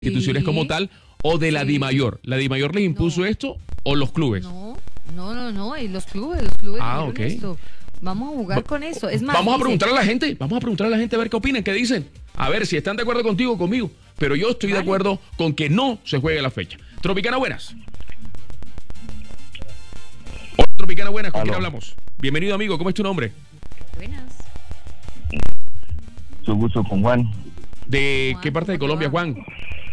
instituciones como tal o de la DIMAYOR. ¿La DIMAYOR les impuso esto o los clubes? No, y los clubes ok. esto. Vamos a jugar con eso. Es más, vamos a preguntar a la gente a ver qué opinan, qué dicen. A ver si están de acuerdo contigo o conmigo. Pero yo estoy de acuerdo con que no se juegue la fecha. Tropicana, buenas. Hola, Tropicana, buenas. ¿Con quién hablamos? Bienvenido, amigo. ¿Cómo es tu nombre? Buenas. Su gusto con Juan. ¿De Juan, qué parte de ¿cómo te Colombia, va? Juan?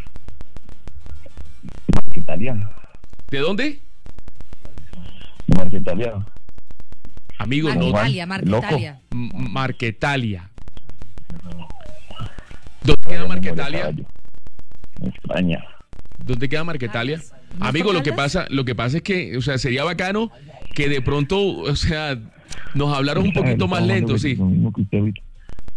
Marquetalia. ¿De dónde? Marquetalia. Amigo, no. Marquetalia. Marquetalia. ¿Dónde queda Marquetalia? España. ¿Dónde queda Marquetalia? ¿No Amigo, son lo que pasa es que, o sea, sería bacano que de pronto, o sea, nos hablaron un poquito más lento, sí. Lo mismo que usted ahorita.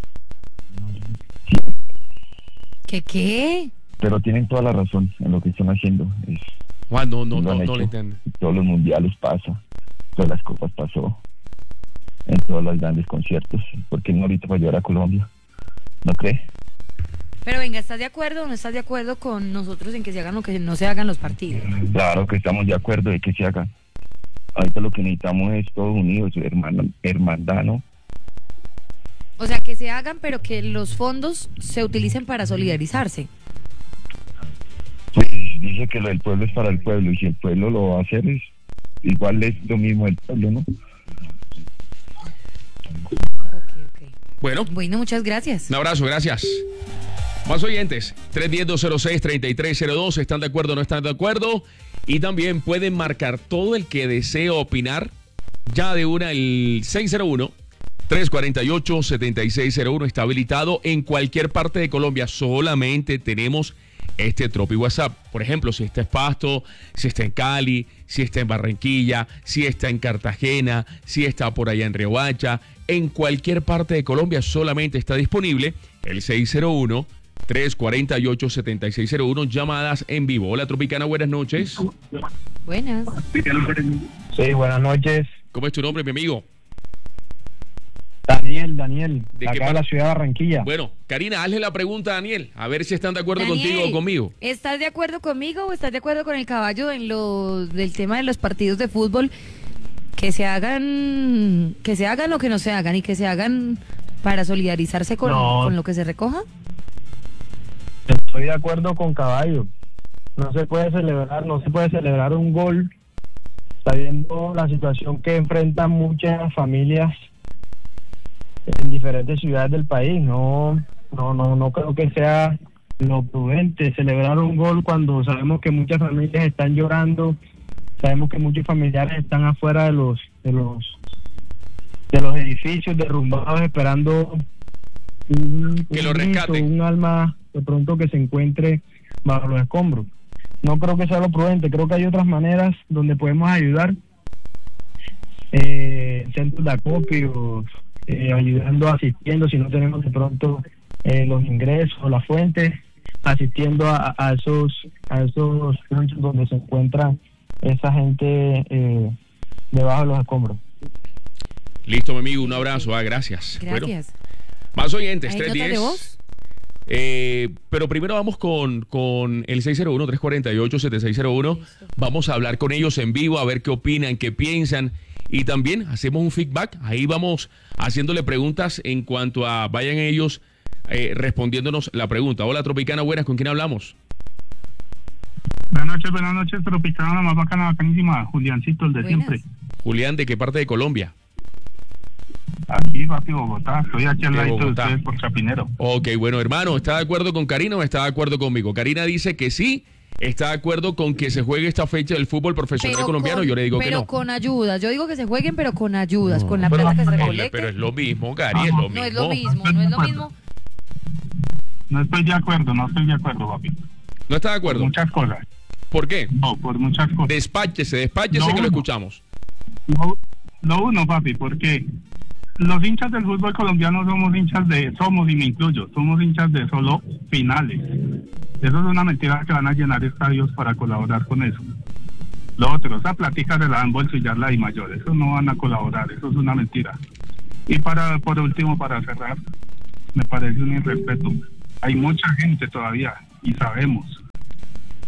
¿Qué? Pero tienen toda la razón en lo que están haciendo. Juan, no lo han le hecho. entiendo. En todos los mundiales pasa. Todas las copas pasó. En todos los grandes conciertos. ¿Por qué no ahorita para llevar a Colombia? ¿No cree? Pero venga, ¿estás de acuerdo o no estás de acuerdo con nosotros en que se hagan o que no se hagan los partidos? Claro que estamos de acuerdo de que se haga. Ahorita lo que necesitamos es todos unidos, hermandad, ¿no? O sea, que se hagan, pero que los fondos se utilicen para solidarizarse. Pues dice que lo del pueblo es para el pueblo, y si el pueblo lo va a hacer, igual es lo mismo el pueblo, ¿no? Ok. Bueno, Bueno, muchas gracias. un abrazo, gracias. Más oyentes, 310-206-3302, ¿están de acuerdo o no están de acuerdo? Y también pueden marcar todo el que desee opinar, ya de una el 601-348-7601, está habilitado en cualquier parte de Colombia, solamente tenemos este Tropi WhatsApp. Por ejemplo, si está en Pasto, si está en Cali, si está en Barranquilla, si está en Cartagena, si está por allá en Riohacha, en cualquier parte de Colombia solamente está disponible el 601-348-7601, llamadas en vivo. Hola, Tropicana, buenas noches. Buenas. Sí, buenas noches. ¿Cómo es tu nombre, mi amigo? Daniel, ¿De acá qué de la ciudad de Barranquilla. Bueno, Karina, hazle la pregunta a Daniel, a ver si están de acuerdo Daniel, contigo o conmigo. ¿estás de acuerdo conmigo o estás de acuerdo con el caballo en del tema de los partidos de fútbol? Que se hagan o que no se hagan, y que se hagan para solidarizarse con lo que se recoja. Estoy de acuerdo con Caballo. No se puede celebrar un gol sabiendo la situación que enfrentan muchas familias en diferentes ciudades del país. No creo que sea lo prudente celebrar un gol cuando sabemos que muchas familias están llorando, sabemos que muchos familiares están afuera de los edificios derrumbados esperando Que lo rescaten. un alma de pronto que se encuentre bajo los escombros. No creo que sea lo prudente, creo que hay otras maneras donde podemos ayudar, centros de acopio, ayudando, asistiendo, si no tenemos de pronto los ingresos, las fuentes, asistiendo a esos puntos donde se encuentra esa gente debajo de los escombros. Listo, mi amigo, un abrazo, gracias. Gracias. Bueno, más oyentes, ¿Hay nota de 310. voz? Pero primero vamos con el 601-348-7601. Vamos a hablar con ellos en vivo, a ver qué opinan, qué piensan. Y también hacemos un feedback. Ahí vamos haciéndole preguntas en cuanto a vayan ellos respondiéndonos la pregunta. Hola, Tropicana, buenas, ¿con quién hablamos? Buenas noches, Tropicana, la más bacana, bacanísima. Juliancito, el de Buenas. siempre. Julián, ¿de qué parte de Colombia? Aquí, papi, Bogotá. Estoy aquí al De ladito de Bogotá. ustedes por Chapinero. Ok, bueno, hermano, ¿está de acuerdo con Karina o está de acuerdo conmigo? Karina dice que sí, está de acuerdo con que se juegue esta fecha del fútbol profesional colombiano. Yo le digo que no. Pero con ayudas. Yo digo que se jueguen, pero con ayudas, con la Pero, plata que se recolecte. pero es lo mismo, Cari, es lo mismo. No es lo mismo. No estoy de acuerdo, papi. ¿No está de Por acuerdo? muchas cosas. ¿Por qué? No, por muchas cosas. Despáchese No, que lo no. escuchamos. Lo uno, papi, porque los hinchas del fútbol colombiano somos y me incluyo, somos hinchas de solo finales. Eso es una mentira, que van a llenar estadios para colaborar con eso. Lo otro, esa plática se la dan bolsillar la DIMAYOR, eso no van a colaborar, eso es una mentira. Y por último, para cerrar, me parece un irrespeto. Hay mucha gente todavía, y sabemos,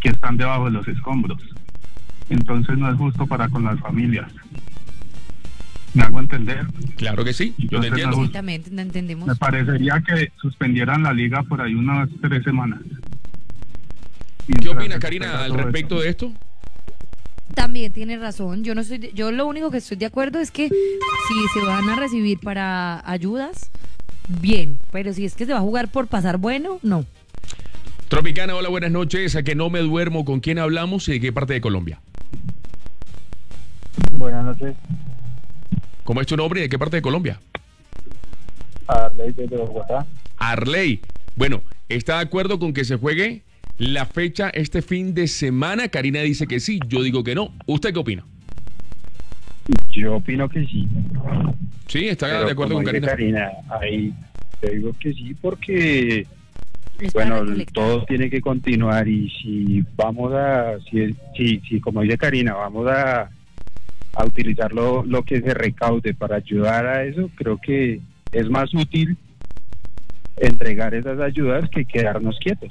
que están debajo de los escombros. Entonces no es justo para con las familias. ¿Me hago entender? Claro que sí, yo te Entonces, entiendo. no, Exactamente, no entendemos. me parecería que suspendieran la liga por ahí unas 3 semanas. ¿Qué opinas, Karina, al respecto de esto? También tiene razón. Yo lo único que estoy de acuerdo es que si se van a recibir para ayudas, bien, pero si es que se va a jugar por pasar bueno, no. Tropicana, hola, buenas noches. A que no me duermo, ¿con quién hablamos y de qué parte de Colombia? Buenas noches. ¿Cómo es tu nombre y de qué parte de Colombia? Arley desde Bogotá. Arley. Bueno, ¿está de acuerdo con que se juegue la fecha este fin de semana? Karina dice que sí, yo digo que no. ¿Usted qué opina? Yo opino que sí. Sí, está Pero de acuerdo como con dice Karina. ahí te digo que sí porque Es para bueno, recolectar. todo tiene que continuar y si vamos a si como dice Karina, vamos a utilizar lo que se recaude para ayudar a eso, creo que es más útil entregar esas ayudas que quedarnos quietos.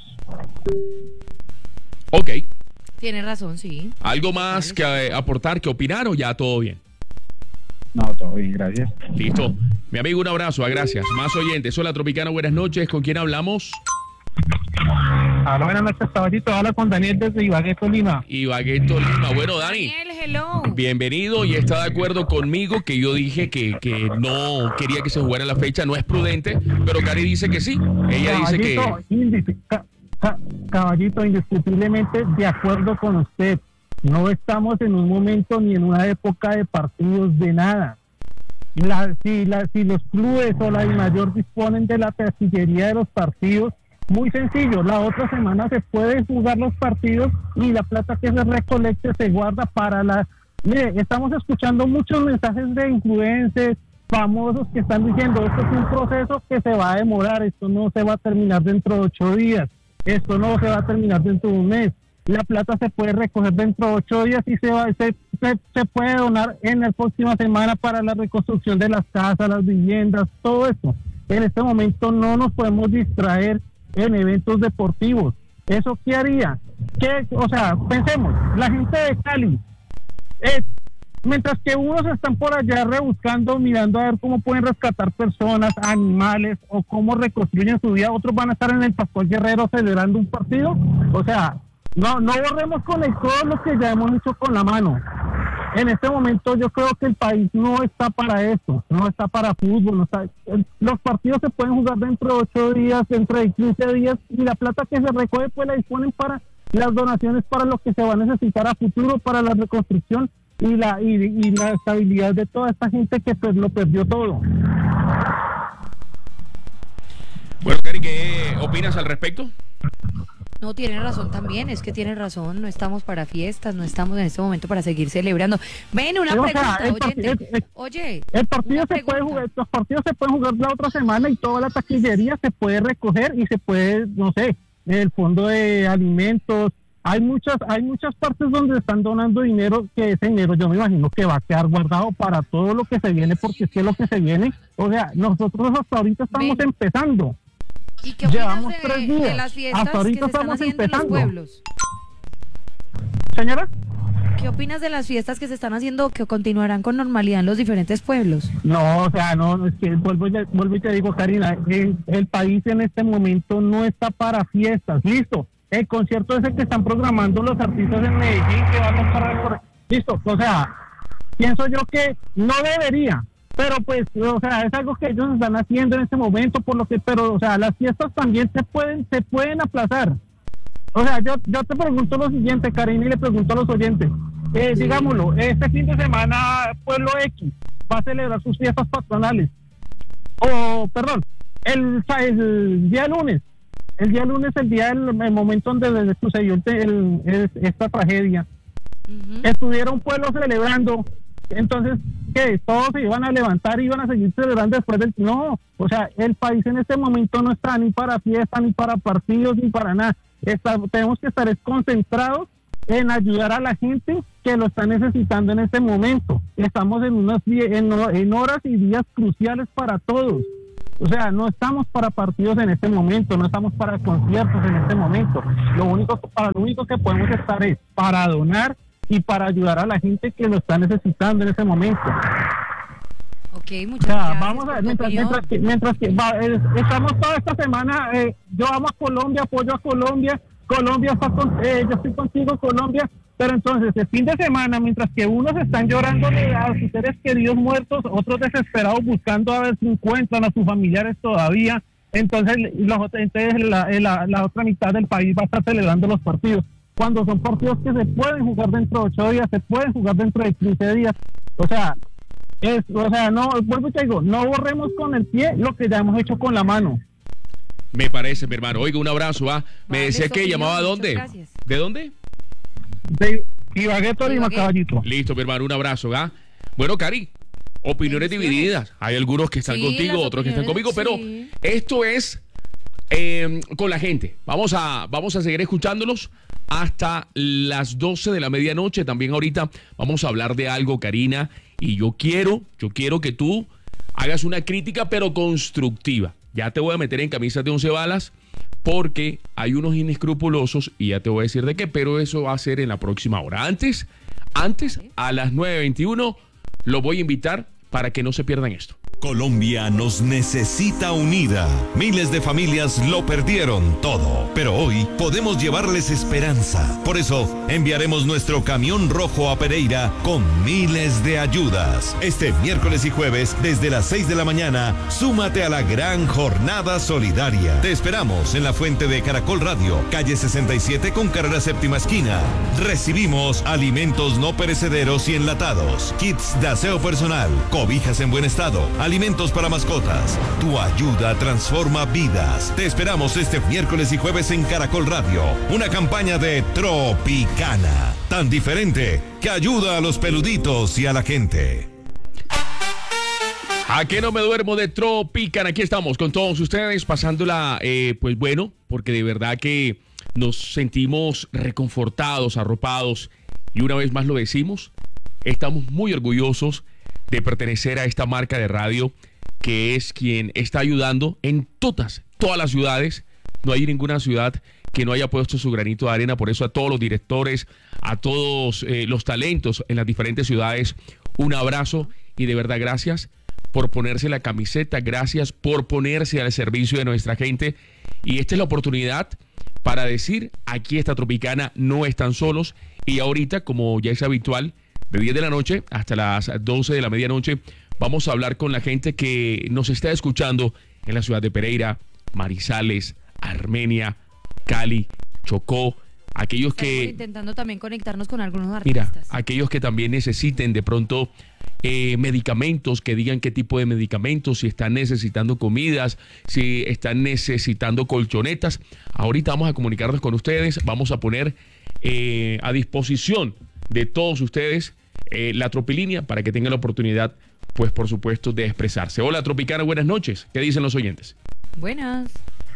Ok. Tiene razón, sí. ¿Algo más que aportar, que opinar o ya todo bien? No, todo bien, gracias. Listo. Mi amigo, un abrazo, gracias. Más oyentes. Hola, Tropicana, buenas noches. ¿Con quién hablamos? Hola, buenas noches, caballito. Habla con Daniel desde Ibagué, Tolima. Ibagué, Tolima. Bueno, Dani, Daniel, hello. bienvenido y está de acuerdo conmigo que yo dije que no quería que se jugara la fecha, no es prudente, pero Cari dice que sí. Ella dice que... Caballito, indiscutiblemente de acuerdo con usted. No estamos en un momento ni en una época de partidos de nada. Si los clubes o la mayor disponen de la taquillería de los partidos, muy sencillo, la otra semana se pueden jugar los partidos y la plata que se recolecte se guarda para la... Mire, estamos escuchando muchos mensajes de influencers famosos que están diciendo esto es un proceso que se va a demorar, esto no se va a terminar dentro de 8 días, esto no se va a terminar dentro de un mes. La plata se puede recoger dentro de 8 días y se puede donar en la próxima semana para la reconstrucción de las casas, las viviendas, todo eso. En este momento no nos podemos distraer en eventos deportivos. ¿Eso qué haría? O sea, pensemos, la gente de Cali, mientras que unos están por allá rebuscando, mirando a ver cómo pueden rescatar personas, animales o cómo reconstruyen su vida, otros van a estar en el Pascual Guerrero celebrando un partido. O sea, no borremos con el todo lo que ya hemos hecho con la mano. En este momento yo creo que el país no está para eso, no está para fútbol. Los partidos se pueden jugar dentro de 8 días, dentro de 15 días, y la plata que se recoge pues la disponen para las donaciones, para lo que se va a necesitar a futuro, para la reconstrucción y la estabilidad de toda esta gente que pues lo perdió todo. Bueno, Cari, ¿qué opinas al respecto? No, tiene razón también, es que tiene razón, no estamos para fiestas, no estamos en este momento para seguir celebrando. Ven, una O sea, pregunta, oyente. Oye, el partido una se puede pregunta. jugar, los partidos se pueden jugar la otra semana y toda la taquillería se puede recoger y se puede, no sé, el fondo de alimentos. Hay muchas partes donde están donando dinero, que ese dinero yo me imagino que va a quedar guardado para todo lo que se viene, porque es que lo que se viene, o sea, nosotros hasta ahorita estamos Ven. empezando. ¿Y qué opinas Llevamos 3 de días. las fiestas Hasta que ahorita se están estamos haciendo en los empezando. pueblos? Señora. ¿Qué opinas de las fiestas que se están haciendo que continuarán con normalidad en los diferentes pueblos? No, o sea, no, es que vuelvo y te digo, Karina, el país en este momento no está para fiestas. Listo, el concierto ese que están programando los artistas en Medellín, que van a estar... Listo, o sea, pienso yo que no debería, pero pues, o sea, es algo que ellos están haciendo en este momento, pero, o sea, las fiestas también se pueden aplazar. O sea, yo te pregunto lo siguiente, Karina, y le pregunto a los oyentes. Digámoslo, este fin de semana Pueblo X va a celebrar sus fiestas patronales. Perdón, el día lunes. El día lunes, el momento donde sucedió esta tragedia. Ujú. Estuviera un pueblo celebrando. Entonces, ¿qué? Todos se iban a levantar y iban a seguir celebrando después del... No, o sea, el país en este momento no está ni para fiesta, ni para partidos, ni para nada. Tenemos que estar concentrados en ayudar a la gente que lo está necesitando en este momento. Estamos en horas y días cruciales para todos. O sea, no estamos para partidos en este momento, no estamos para conciertos en este momento. Lo único que podemos estar es para donar y para ayudar a la gente que lo está necesitando en ese momento. Ok, O muchas sea, gracias. vamos a ver, estamos toda esta semana, yo amo a Colombia, apoyo a Colombia, yo estoy contigo, Colombia, pero entonces el fin de semana, mientras que unos están llorando a sus seres queridos muertos, otros desesperados buscando a ver si encuentran a sus familiares todavía, entonces la otra mitad del país va a estar celebrando los partidos, cuando son partidos que se pueden jugar dentro de 8 días, se pueden jugar dentro de 15 días, no, vuelvo y te digo, no borremos con el pie lo que ya hemos hecho con la mano. Me parece, mi hermano. Oiga, un abrazo, ¿ah? Me Vale, decía su que opinión, llamaba muchas ¿dónde? gracias. ¿De dónde? De Ibagué, Tolima, Ibagué. Caballito. Listo, mi hermano, un abrazo, ¿ah? Bueno, Cari, opiniones divididas. Hay algunos que están Sí, contigo, las otros que están conmigo, opiniones, pero sí. esto es con la gente. Vamos a seguir escuchándolos hasta las 12 de la medianoche. También ahorita vamos a hablar de algo, Karina, y yo quiero que tú hagas una crítica, pero constructiva. Ya te voy a meter en camisas de 11 balas, porque hay unos inescrupulosos, y ya te voy a decir de qué, pero eso va a ser en la próxima hora. Antes, a las 9:21, lo voy a invitar para que no se pierdan esto. Colombia nos necesita unida. Miles de familias lo perdieron todo, pero hoy podemos llevarles esperanza. Por eso enviaremos nuestro camión rojo a Pereira con miles de ayudas. Este miércoles y jueves desde las 6 de la mañana, súmate a la gran jornada solidaria. Te esperamos en la fuente de Caracol Radio, calle 67 con carrera séptima esquina. Recibimos alimentos no perecederos y enlatados, kits de aseo personal, cobijas en buen estado, alimentos para mascotas. Tu ayuda transforma vidas. Te esperamos este miércoles y jueves en Caracol Radio. Una campaña de Tropicana. Tan diferente que ayuda a los peluditos y a la gente. ¿A qué no me duermo de Tropicana? Aquí estamos con todos ustedes, pasándola, pues bueno, porque de verdad que nos sentimos reconfortados, arropados, y una vez más lo decimos, estamos muy orgullosos de pertenecer a esta marca de radio que es quien está ayudando en todas las ciudades. No hay ninguna ciudad que no haya puesto su granito de arena. Por eso a todos los directores, a todos los talentos en las diferentes ciudades, un abrazo y de verdad gracias por ponerse la camiseta, gracias por ponerse al servicio de nuestra gente. Y esta es la oportunidad para decir, aquí está Tropicana, no están solos. Y ahorita, como ya es habitual, de 10 de la noche hasta las 12 de la medianoche, vamos a hablar con la gente que nos está escuchando en la ciudad de Pereira, Manizales, Armenia, Cali, Chocó, aquellos Estamos que... intentando también conectarnos con algunos Mira, artistas. aquellos que también necesiten de pronto medicamentos, que digan qué tipo de medicamentos, si están necesitando comidas, si están necesitando colchonetas. Ahorita vamos a comunicarnos con ustedes, vamos a poner a disposición de todos ustedes la Tropilínea para que tengan la oportunidad, pues por supuesto, de expresarse. Hola Tropicana, buenas noches. ¿Qué dicen los oyentes? Buenas.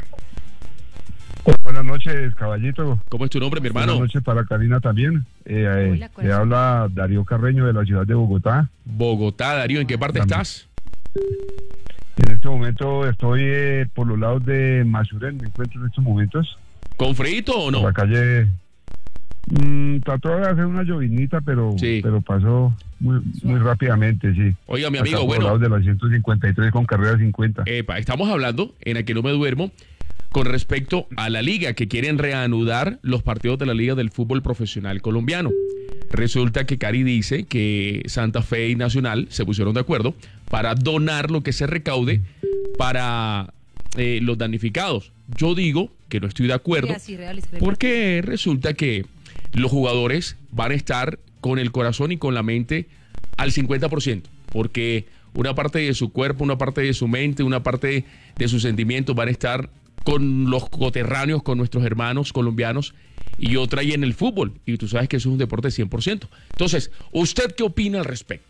Buenas noches, caballito. ¿Cómo es tu nombre, mi hermano? Buenas noches para Karina también. Hola, Le habla Darío Carreño de la ciudad de Bogotá. Bogotá, Darío, ¿en qué parte estás? En este momento estoy por los lados de Masuren, me encuentro en estos momentos. ¿Con frío o no? Por la calle. Trató de hacer una llovinita, pero Sí. pasó muy rápidamente, sí. Oiga, mi Acá amigo, por bueno, los lados de la 153 con carrera 50. estamos hablando en A que no me duermo con respecto a la liga, que quieren reanudar los partidos de la Liga del Fútbol Profesional Colombiano. Resulta que Cari dice que Santa Fe y Nacional se pusieron de acuerdo para donar lo que se recaude para los damnificados. Yo digo que no estoy de acuerdo Y así realizar el porque resulta que los jugadores van a estar con el corazón y con la mente al 50%, porque una parte de su cuerpo, una parte de su mente, una parte de sus sentimientos van a estar con los coterráneos, con nuestros hermanos colombianos, y otra ahí en el fútbol, y tú sabes que eso es un deporte 100%. Entonces, ¿usted qué opina al respecto?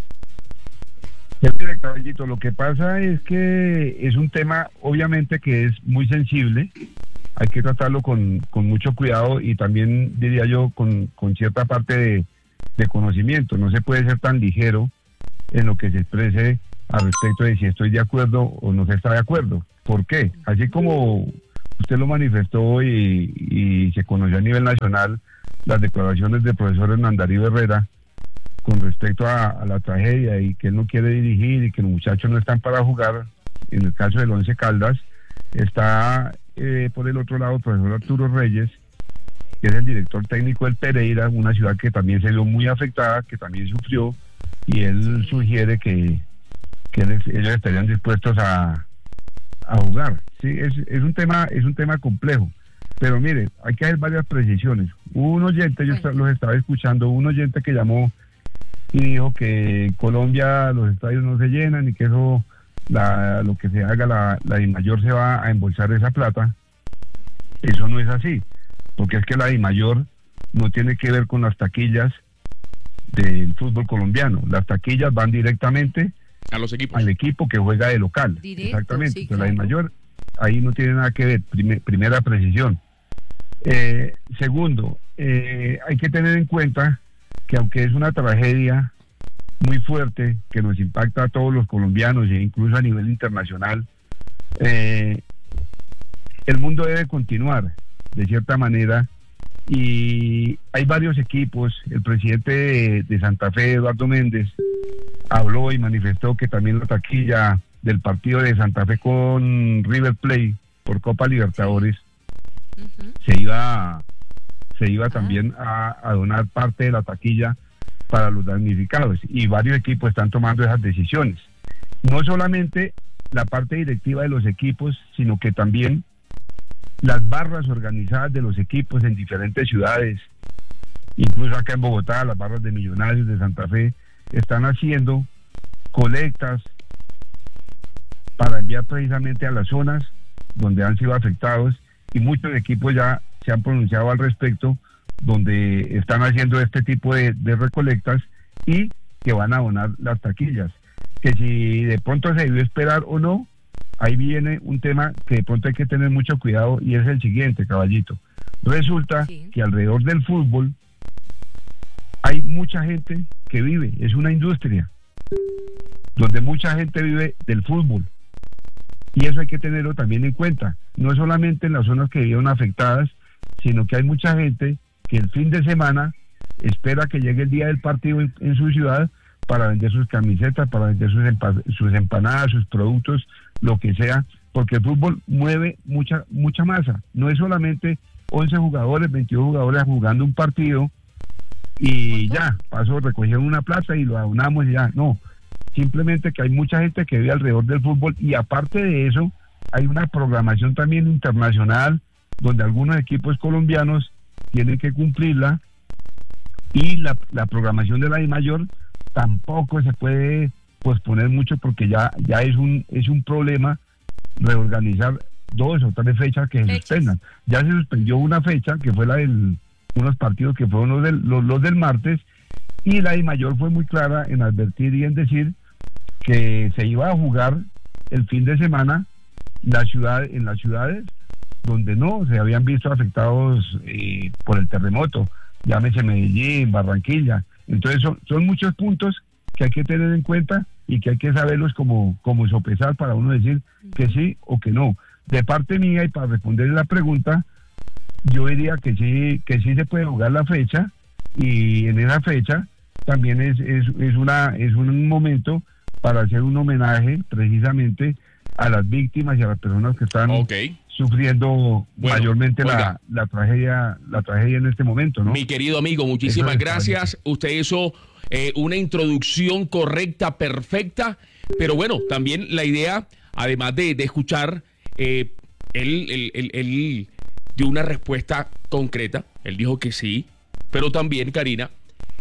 Mire, caballito, lo que pasa es que es un tema, obviamente, que es muy sensible. Hay que tratarlo con mucho cuidado y también, diría yo, con cierta parte de conocimiento. No se puede ser tan ligero en lo que se exprese al respecto de si estoy de acuerdo o no se está de acuerdo. ¿Por qué? Así como usted lo manifestó y se conoció a nivel nacional las declaraciones del profesor Hernán Darío Herrera con respecto a la tragedia y que él no quiere dirigir y que los muchachos no están para jugar, en el caso del Once Caldas, está por el otro lado el profesor Arturo Reyes, que es el director técnico del Pereira, una ciudad que también se vio muy afectada, que también sufrió, y él sugiere que ellos estarían dispuestos a jugar. Sí, es un tema complejo, pero mire, hay que hacer varias precisiones. Hubo un oyente, yo los estaba escuchando, un oyente que llamó y dijo que en Colombia los estadios no se llenan y que eso, lo que se haga, la DIMAYOR se va a embolsar esa plata. Eso no es así, porque es que la DIMAYOR no tiene que ver con las taquillas del fútbol colombiano. Las taquillas van directamente a los equipos, al equipo que juega de local. Directo, exactamente. sí, Claro. La DIMAYOR ahí no tiene nada que ver. Primera precisión. Segundo, hay que tener en cuenta que aunque es una tragedia muy fuerte que nos impacta a todos los colombianos e incluso a nivel internacional, el mundo debe continuar de cierta manera, y hay varios equipos. El presidente de Santa Fe, Eduardo Méndez, habló y manifestó que también la taquilla del partido de Santa Fe con River Plate por Copa Libertadores se iba también a donar parte de la taquilla para los damnificados, y varios equipos están tomando esas decisiones. No solamente la parte directiva de los equipos, sino que también las barras organizadas de los equipos en diferentes ciudades, incluso acá en Bogotá, las barras de Millonarios, de Santa Fe, están haciendo colectas para enviar precisamente a las zonas donde han sido afectados, y muchos equipos ya se han pronunciado al respecto, donde están haciendo este tipo de recolectas y que van a donar las taquillas. Que si de pronto se debió esperar o no, ahí viene un tema que de pronto hay que tener mucho cuidado, y es el siguiente, caballito. Resulta que alrededor del fútbol hay mucha gente que vive, es una industria donde mucha gente vive del fútbol, y eso hay que tenerlo también en cuenta, no solamente en las zonas que vieron afectadas, sino que hay mucha gente que el fin de semana espera que llegue el día del partido en su ciudad para vender sus camisetas, para vender sus empanadas, sus productos, lo que sea, porque el fútbol mueve mucha masa. No es solamente 11 jugadores, 22 jugadores jugando un partido y ya, pasó, recogieron una plata y lo abonamos y ya. No, simplemente que hay mucha gente que vive alrededor del fútbol, y aparte de eso, hay una programación también internacional donde algunos equipos colombianos tienen que cumplirla, y la programación de la DIMAYOR tampoco se puede posponer mucho, porque ya es un problema reorganizar 2 o 3 fechas que se suspendan. Ya se suspendió una fecha que fue la de unos partidos que fueron los del martes, y la DIMAYOR fue muy clara en advertir y en decir que se iba a jugar el fin de semana en las ciudades donde no se habían visto afectados por el terremoto, llámese Medellín, Barranquilla. Entonces son muchos puntos que hay que tener en cuenta y que hay que saberlos como sopesar para uno decir que sí o que no. De parte mía, y para responder la pregunta, yo diría que sí se puede jugar la fecha, y en esa fecha también es un momento para hacer un homenaje precisamente a las víctimas y a las personas que están sufriendo mayormente la tragedia en este momento, ¿no? Mi querido amigo, muchísimas gracias. Usted hizo una introducción correcta, perfecta, pero bueno, también la idea, además de escuchar, él dio una respuesta concreta. Él dijo que sí, pero también, Karina,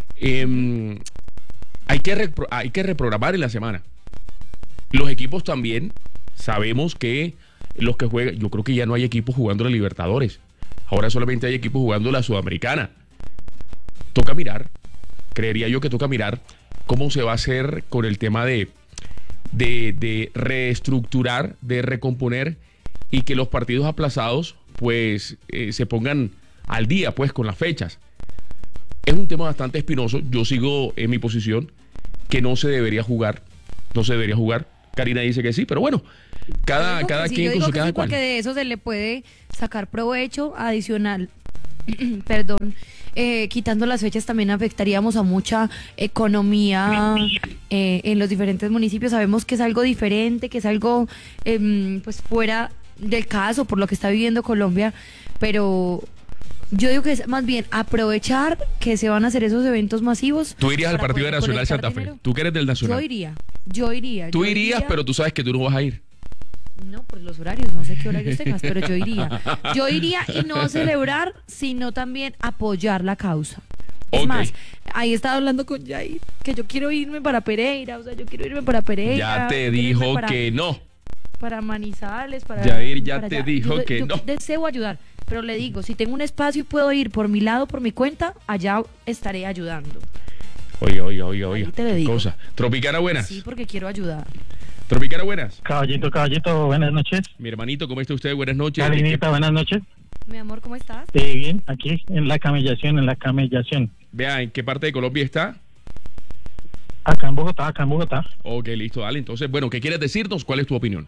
hay que reprogramar en la semana. Los equipos también, sabemos que los que juegan, yo creo que ya no hay equipos jugando la Libertadores, ahora solamente hay equipos jugando la Sudamericana. Toca mirar, creería yo que toca mirar cómo se va a hacer con el tema de reestructurar, de recomponer, y que los partidos aplazados pues se pongan al día pues con las fechas. Es un tema bastante espinoso. Yo sigo en mi posición que no se debería jugar. No se debería jugar. Karina dice que sí, pero bueno, cada Sí, quien yo con digo su que cada sí, cual. porque de eso se le puede sacar provecho adicional. Perdón, quitando las fechas también afectaríamos a mucha economía en los diferentes municipios. Sabemos que es algo diferente, que es algo pues fuera del caso por lo que está viviendo Colombia, pero yo digo que es más bien aprovechar que se van a hacer esos eventos masivos. Tú irías al para partido de poder Nacional colectar Santa Fe. dinero. Tú que eres del Nacional. Yo iría. Tú irías, pero tú sabes que tú no vas a ir. No, por los horarios, no sé qué horarios tengas, pero yo iría. Yo iría y no a celebrar, sino también apoyar la causa. Es Ok. más, ahí estaba hablando con Jair, que yo quiero irme para Pereira, o sea, yo quiero irme para Pereira. Ya te quiero irme dijo para- que no. Para Manizales, para... Jair ya para te allá. dijo Yo que no. deseo ayudar, pero le digo, si tengo un espacio y puedo ir por mi lado, por mi cuenta, allá estaré ayudando. Oiga. Ahí te lo qué digo. cosa. Tropicana, buenas. Sí, porque quiero ayudar. Tropicana, buenas. Caballito, buenas noches. Mi hermanito, ¿cómo está usted? Buenas noches. Karinita, buenas noches. Mi amor, ¿cómo estás? Bien, aquí en la camellación. Vea, ¿en qué parte de Colombia está? Acá en Bogotá. Ok, listo, dale. Entonces, bueno, ¿qué quieres decirnos? ¿Cuál es tu opinión?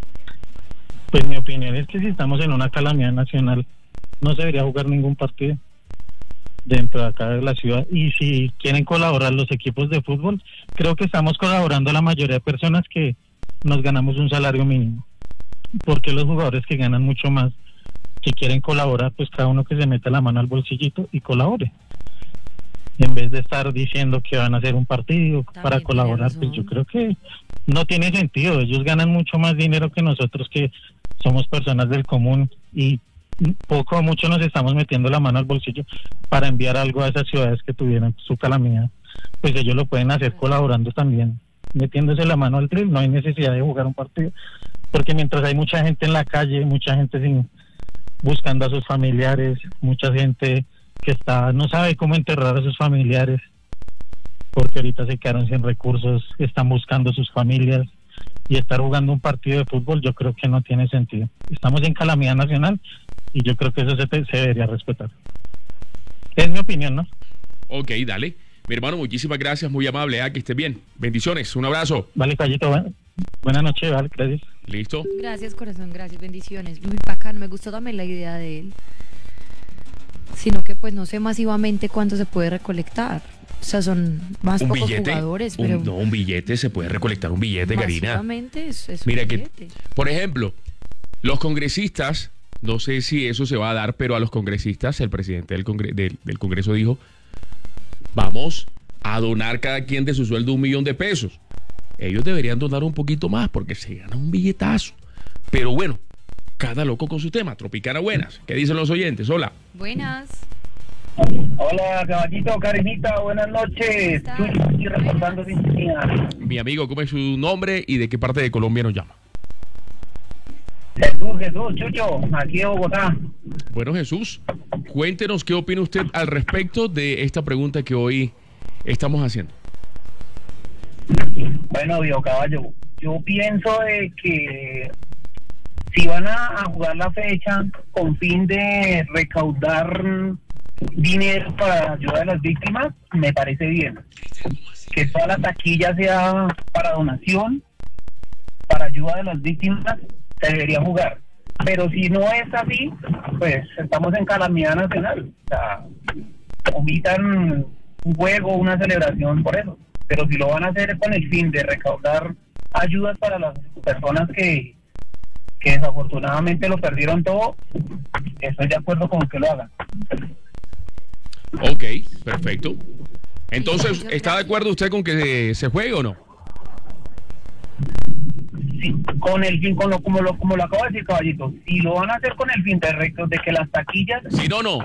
Pues mi opinión es que si estamos en una calamidad nacional, no se debería jugar ningún partido dentro de acá de la ciudad. Y si quieren colaborar los equipos de fútbol, creo que estamos colaborando la mayoría de personas que nos ganamos un salario mínimo. Porque los jugadores que ganan mucho más, si quieren colaborar, pues cada uno que se meta la mano al bolsillito y colabore. En vez de estar diciendo que van a hacer un partido También para tiene colaborar, pues razón. yo creo que no tiene sentido. Ellos ganan mucho más dinero que nosotros, que somos personas del común, y poco o mucho nos estamos metiendo la mano al bolsillo para enviar algo a esas ciudades que tuvieran su calamidad. Pues ellos lo pueden hacer colaborando también, metiéndose la mano al drill. No hay necesidad de jugar un partido, porque mientras hay mucha gente en la calle, mucha gente buscando a sus familiares, mucha gente que no sabe cómo enterrar a sus familiares, porque ahorita se quedaron sin recursos, están buscando a sus familias, y estar jugando un partido de fútbol yo creo que no tiene sentido. Estamos en calamidad nacional y yo creo que eso se debería respetar. Es mi opinión, ¿no? Ok, dale. Mi hermano, muchísimas gracias, muy amable. Que esté bien. Bendiciones, un abrazo. Vale, Callito, buenas noches, vale, gracias. ¿Listo? Gracias, corazón, gracias, bendiciones. Muy bacano, me gustó también la idea de él. Sino que pues no sé masivamente cuánto se puede recolectar. O sea, son más Un pocos billete. jugadores, pero No, un billete, se puede recolectar un billete, Karina. masivamente es un Mira que, billete. por ejemplo, los congresistas, no sé si eso se va a dar, pero a los congresistas, el presidente del Congreso dijo, vamos a donar cada quien de su sueldo $1 millón. Ellos deberían donar un poquito más porque se gana un billetazo. Pero bueno, cada loco con su tema. Tropicana, buenas. ¿Qué dicen los oyentes? Hola. Buenas. Hola, caballito, Karinita, buenas noches. ¿Cómo estás? Estoy reportando sintonía. Mi amigo, ¿cómo es su nombre y de qué parte de Colombia nos llama? Jesús, Chucho, aquí de Bogotá. Bueno, Jesús, cuéntenos qué opina usted al respecto de esta pregunta que hoy estamos haciendo. Bueno, viejo caballo, yo pienso de que si van a jugar la fecha con fin de recaudar dinero para ayuda a las víctimas, me parece bien. Que toda la taquilla sea para donación, para ayuda de las víctimas, se debería jugar. Pero si no es así, pues estamos en calamidad nacional. O sea, omitan un juego, una celebración por eso. Pero si lo van a hacer con el fin de recaudar ayudas para las personas que desafortunadamente lo perdieron todo, estoy de acuerdo con que lo hagan. Ok, perfecto. Entonces, ¿está de acuerdo usted con que se juegue o no? Sí, con el fin, como lo acabo de decir, caballito, si lo van a hacer con el fin de que las taquillas, Si no, no.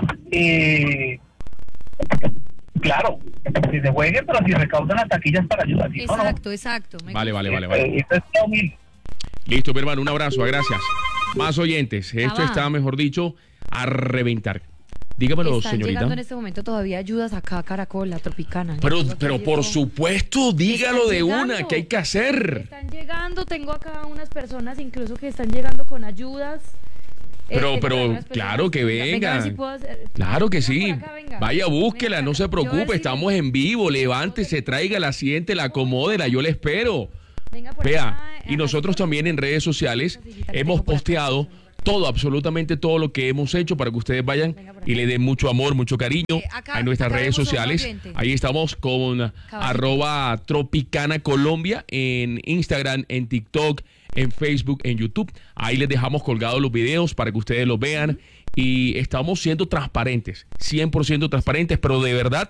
claro, que se juegue, pero si recaudan las taquillas para ayudar, si no, no. Exacto. me Vale, gusta. vale. Esto es humilde. Listo, mi hermano, un abrazo, gracias. Más oyentes. Esto va. está, mejor dicho, a reventar. Dígamelo, Están señorita. llegando en este momento todavía ayudas acá a Caracol, la Tropicana. Pero Yo por llego- supuesto, dígalo Están de una, llegando. que hay que hacer. Están llegando, tengo acá unas personas incluso que están llegando con ayudas. Pero tengo algunas personas claro que Venga, a ver vengan. si puedo hacer- Claro que Vengan sí. por acá, vengan. Vaya, búsquela, no se Yo preocupe, sí- estamos en vivo, levántese, tráigala, siéntela, acomódela, yo la espero. Venga por Vea, acá, y nosotros también en redes sociales hemos posteado todo, absolutamente todo lo que hemos hecho para que ustedes vayan y le den mucho amor, mucho cariño acá- a nuestras acá redes vemos a un sociales. oyente. Ahí estamos con @Tropicana Colombia en Instagram, en TikTok, en Facebook, en YouTube. Ahí les dejamos colgados los videos para que ustedes los vean. Y estamos siendo transparentes, 100% transparentes, pero de verdad,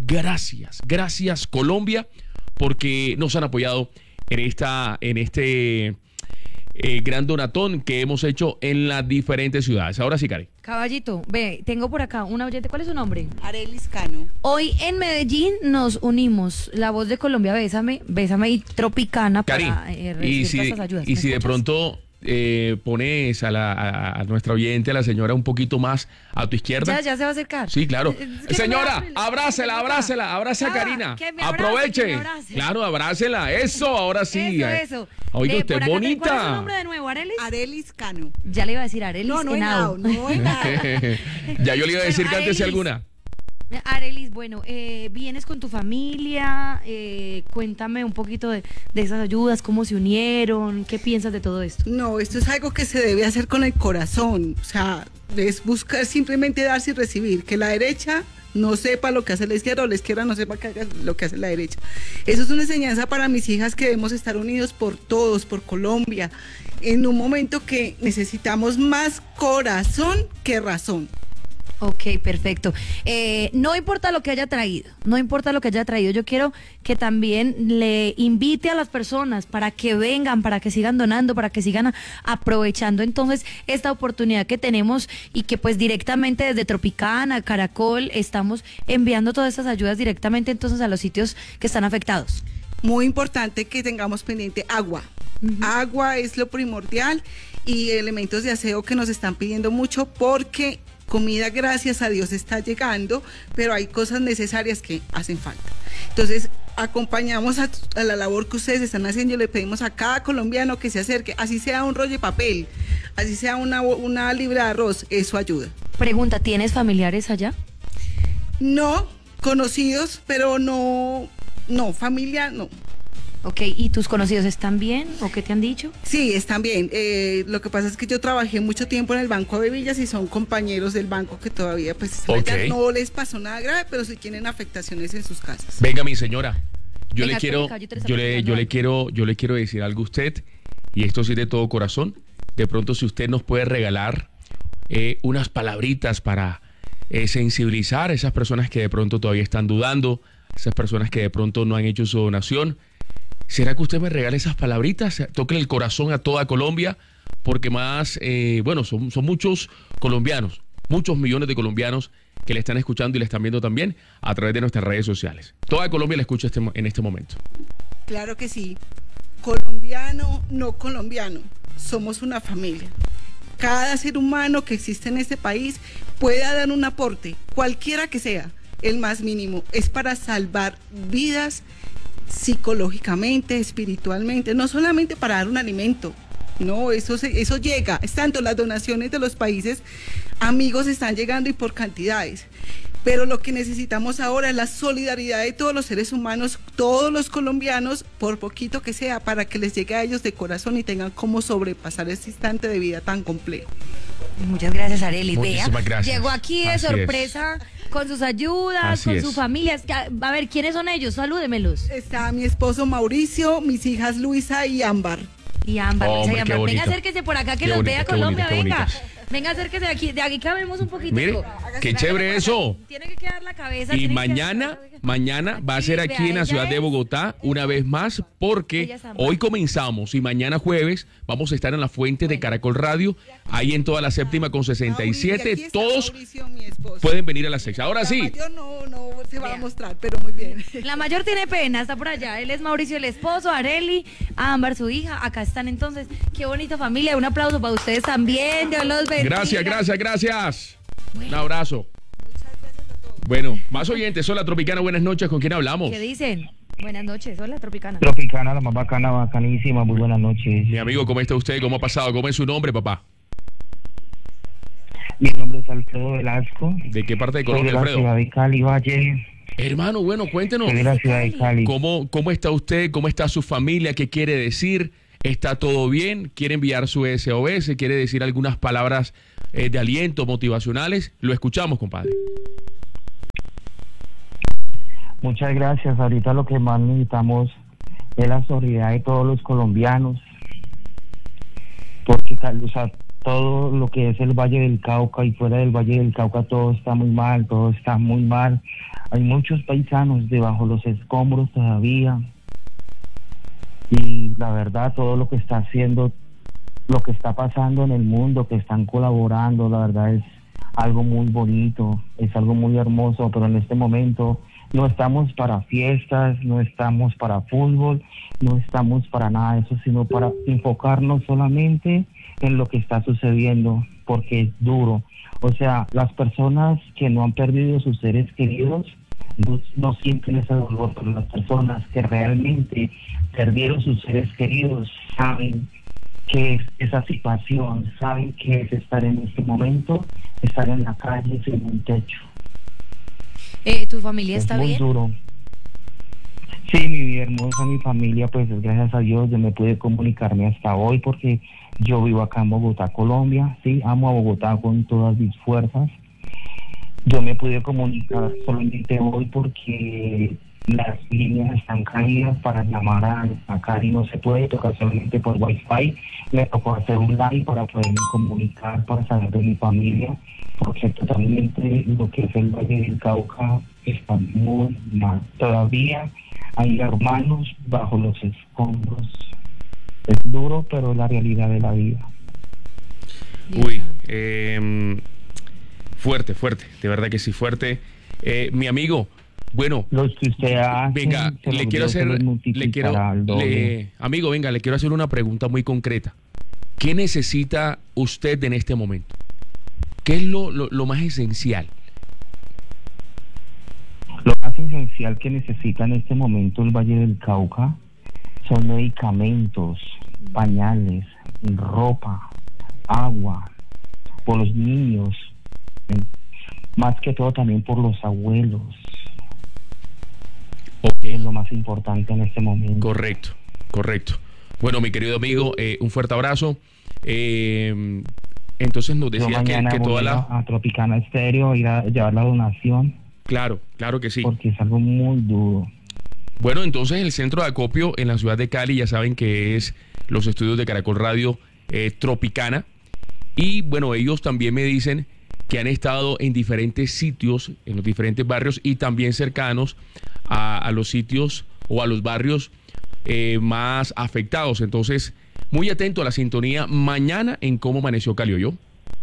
gracias Colombia, porque nos han apoyado en este gran donatón que hemos hecho en las diferentes ciudades. Ahora sí, Cari. Caballito, ve, tengo por acá una oyente. ¿Cuál es su nombre? Arelis Cano. Hoy en Medellín nos unimos. La voz de Colombia, Bésame y Tropicana Cari, para recibir todas estas ayudas. y ¿Me si de escuchas? pronto pones a nuestra oyente, a la señora, un poquito más a tu izquierda. Ya se va a acercar. Sí, claro. Es que Señora, no me abrácela, abrace a Ya, Karina. que me abrace, Aproveche. que me abrace. Claro, abrácela. Eso, ahora sí. Eso. Oiga, usted por es acá, bonita. ¿Cuál es su nombre de nuevo, Arelis? Arelis Cano. Ya le iba a decir Arelis No, Henao. no, Ya yo le iba a decir Bueno, que antes si Arelis. alguna. Arelis, bueno, vienes con tu familia, cuéntame un poquito de esas ayudas, cómo se unieron, qué piensas de todo esto. No, esto es algo que se debe hacer con el corazón. O sea, es buscar simplemente darse y recibir. Que la derecha no sepa lo que hace la izquierda o la izquierda no sepa lo que hace la derecha. Eso es una enseñanza para mis hijas, que debemos estar unidos por todos, por Colombia, en un momento que necesitamos más corazón que razón. Ok, perfecto. No importa lo que haya traído, yo quiero que también le invite a las personas para que vengan, para que sigan donando, para que sigan aprovechando entonces esta oportunidad que tenemos y que pues directamente desde Tropicana, Caracol, estamos enviando todas estas ayudas directamente entonces a los sitios que están afectados. Muy importante que tengamos pendiente agua. Agua es lo primordial, y elementos de aseo que nos están pidiendo mucho, porque comida, gracias a Dios, está llegando, pero hay cosas necesarias que hacen falta. Entonces, acompañamos a la labor que ustedes están haciendo y le pedimos a cada colombiano que se acerque, así sea un rollo de papel, así sea una libra de arroz, eso ayuda. Pregunta, ¿tienes familiares allá? No, conocidos, pero no, familia no. Ok, ¿y tus conocidos están bien o qué te han dicho? Sí, están bien. Lo que pasa es que yo trabajé mucho tiempo en el Banco de Villas y son compañeros del banco que todavía pues están allá. No les pasó nada grave, pero sí tienen afectaciones en sus casas. Venga, mi señora. Yo Venga, le quiero, Caballito, le está yo preguntando le quiero decir algo a usted, y esto sí de todo corazón. De pronto, si usted nos puede regalar unas palabritas para sensibilizar a esas personas que de pronto todavía están dudando, esas personas que de pronto no han hecho su donación. ¿Será que usted me regala esas palabritas? Toque el corazón a toda Colombia, porque más, son muchos colombianos, muchos millones de colombianos que le están escuchando y le están viendo también a través de nuestras redes sociales. Toda Colombia la escucha en este momento. Claro que sí. Colombiano, no colombiano, somos una familia. Cada ser humano que existe en este país pueda dar un aporte, cualquiera que sea, el más mínimo. Es para salvar vidas psicológicamente, espiritualmente, no solamente para dar un alimento. No, eso llega, es tanto las donaciones de los países amigos están llegando y por cantidades. Pero lo que necesitamos ahora es la solidaridad de todos los seres humanos, todos los colombianos, por poquito que sea, para que les llegue a ellos de corazón y tengan cómo sobrepasar este instante de vida tan complejo. Muchas gracias, Arelis. Muchísimas gracias. Llegó aquí de Así sorpresa con sus ayudas, Así con es. su familia. A ver, ¿quiénes son ellos? Salúdemelos. Está mi esposo Mauricio, mis hijas Luisa y Ámbar. Y Ámbar, Hombre, Luisa y qué Ámbar. bonito. Venga, acérquese por acá que Qué los bonito, vea qué Colombia, bonito, qué venga. bonito. Venga, acérquese de aquí cabemos un poquito. Mire, qué chévere eso. Tiene que quedar la cabeza. Y tiene que mañana va a ser aquí vea, en la ella ciudad de es- Bogotá una vez más, porque Ella es Ámbar. hoy comenzamos y mañana jueves vamos a estar en la fuente de Caracol Radio, ahí en toda la séptima con 67. Aquí está Todos Mauricio, mi esposo. pueden venir a las 6. Ahora La sí. mayor no se va a mostrar, pero muy bien. La mayor tiene pena, está por allá. Él es Mauricio, el esposo, Areli, Ámbar, su hija. Acá están entonces. Qué bonita familia. Un aplauso para ustedes también. Dios los bendiga. Gracias. Un abrazo. Bueno, más oyentes. Hola, Tropicana, buenas noches. ¿Con quién hablamos? ¿Qué dicen? Buenas noches. Hola, Tropicana. Tropicana, la más bacana, bacanísima, muy buenas noches. Mi amigo, ¿cómo está usted? ¿Cómo ha pasado? ¿Cómo es su nombre, papá? Mi nombre es Alfredo Velasco. ¿De qué parte de Soy Colombia, de la Alfredo? ciudad de Cali, Valle. Hermano, bueno, cuéntenos. Soy de la ciudad de Cali. ¿Cómo está usted? ¿Cómo está su familia? ¿Qué quiere decir? ¿Está todo bien? ¿Quiere enviar su SOS? ¿Quiere decir algunas palabras de aliento, motivacionales? Lo escuchamos, compadre. Muchas gracias. Ahorita lo que más necesitamos es la solidaridad de todos los colombianos, porque o sea, todo lo que es el Valle del Cauca y fuera del Valle del Cauca todo está muy mal, todo está muy mal. Hay muchos paisanos debajo de los escombros todavía, y la verdad todo lo que está haciendo, lo que está pasando en el mundo, que están colaborando, la verdad es algo muy bonito, es algo muy hermoso, pero en este momento no estamos para fiestas, no estamos para fútbol, no estamos para nada de eso, sino para enfocarnos solamente en lo que está sucediendo, porque es duro. O sea, las personas que no han perdido sus seres queridos no sienten ese dolor, pero las personas que realmente perdieron sus seres queridos saben qué es esa situación, saben qué es estar en este momento, estar en la calle sin un techo. ¿Tu familia está muy bien? Duro. Sí, mi hermosa, mi familia, pues gracias a Dios yo me pude comunicarme hasta hoy porque yo vivo acá en Bogotá, Colombia, sí, amo a Bogotá con todas mis fuerzas. Yo me pude comunicar solamente hoy porque las líneas están caídas para llamar a Cali, no se puede tocar solamente por Wi-Fi. Me tocó hacer un live para poderme comunicar, para saber de mi familia, porque totalmente lo que es el Valle del Cauca está muy mal. Todavía hay hermanos bajo los escombros. Es duro, pero es la realidad de la vida. Uy, fuerte, de verdad que sí, fuerte. Mi amigo, bueno, los que usted hace, venga, le quiero hacer, amigo, venga, le quiero hacer una pregunta muy concreta. ¿Qué necesita usted en este momento? ¿Qué es lo más esencial? Lo más esencial que necesita en este momento el Valle del Cauca son medicamentos, pañales, ropa, agua, por los niños, más que todo también por los abuelos. Okay. Es lo más importante en este momento. Correcto. Bueno, mi querido amigo, un fuerte abrazo. Entonces nos decía que toda la... a Tropicana Estéreo, ir a llevar la donación. Claro que sí. Porque es algo muy duro. Bueno, entonces el centro de acopio en la ciudad de Cali, ya saben que es los estudios de Caracol Radio Tropicana. Y bueno, ellos también me dicen que han estado en diferentes sitios, en los diferentes barrios y también cercanos a los sitios o a los barrios más afectados. Entonces, muy atento a la sintonía mañana en Cómo Amaneció Cali, ¿oyó?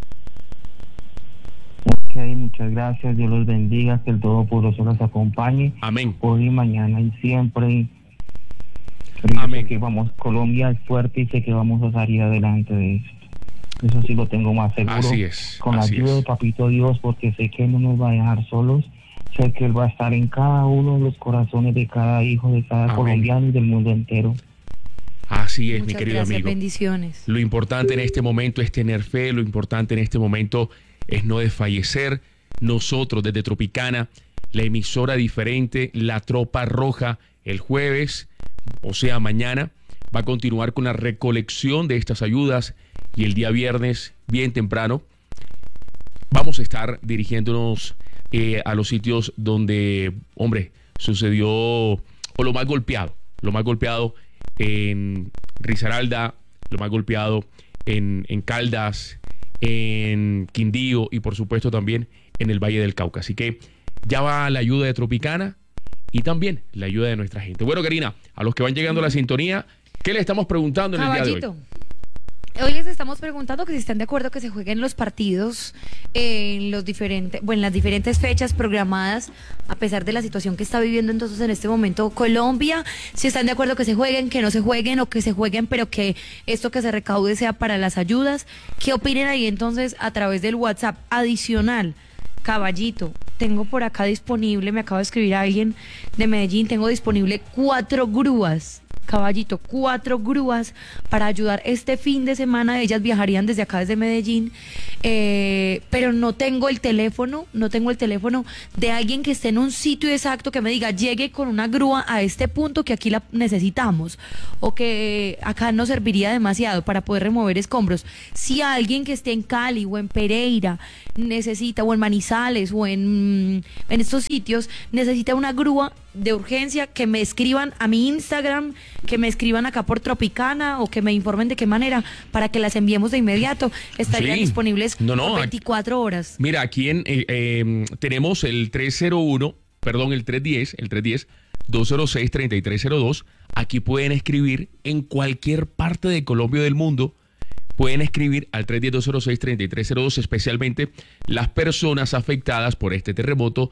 Ok, muchas gracias. Dios los bendiga, que el Todopoderoso los acompañe. Amén. Hoy, mañana y siempre. Amén. Sé que Colombia es fuerte y sé que vamos a salir adelante de esto. Eso sí lo tengo más seguro. Así es. Con la ayuda de Papito Dios, porque sé que Él no nos va a dejar solos. Sé que Él va a estar en cada uno de los corazones de cada hijo, de cada colombiano y del mundo entero. Así es, Muchas mi querido gracias, amigo. Bendiciones. Lo importante en este momento es tener fe, lo importante en este momento es no desfallecer. Nosotros desde Tropicana, la emisora diferente, la Tropa Roja, el jueves, o sea mañana, va a continuar con la recolección de estas ayudas y el día viernes, bien temprano, vamos a estar dirigiéndonos a los sitios donde, hombre, sucedió, o lo más golpeado en Risaralda, lo más golpeado en Caldas, en Quindío y por supuesto también en el Valle del Cauca. Así que ya va la ayuda de Tropicana y también la ayuda de nuestra gente. Bueno, Karina, a los que van llegando a la sintonía, ¿qué le estamos preguntando en el día de hoy? Hoy les estamos preguntando que si están de acuerdo que se jueguen los partidos en las diferentes fechas programadas, a pesar de la situación que está viviendo entonces en este momento Colombia, si están de acuerdo que se jueguen, que no se jueguen, o que se jueguen pero que esto que se recaude sea para las ayudas. ¿Qué opinen ahí entonces a través del WhatsApp adicional? Caballito, tengo por acá disponible, me acaba de escribir alguien de Medellín, tengo disponible 4 grúas Caballito, 4 grúas para ayudar este fin de semana. Ellas viajarían desde acá, desde Medellín, pero no tengo el teléfono de alguien que esté en un sitio exacto que me diga, llegue con una grúa a este punto que aquí la necesitamos, o que acá nos serviría demasiado para poder remover escombros. Si alguien que esté en Cali o en Pereira necesita, o en Manizales o en estos sitios, necesita una grúa de urgencia, que me escriban a mi Instagram, que me escriban acá por Tropicana, o que me informen de qué manera, para que las enviemos de inmediato. Estarían disponibles por 24 horas. Mira, aquí tenemos el 310-206-3302. Aquí pueden escribir en cualquier parte de Colombia o del mundo. Pueden escribir al 310-206-3302, especialmente las personas afectadas por este terremoto